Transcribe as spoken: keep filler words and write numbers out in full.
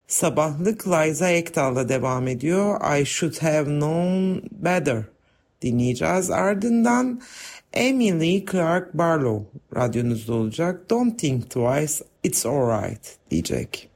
Sabahlık Liza Ekdal'la devam ediyor. I Should Have Known Better dinleyeceğiz. Ardından Emily Clark Barlow radyonuzda olacak. Don't Think Twice, It's Alright diyecek.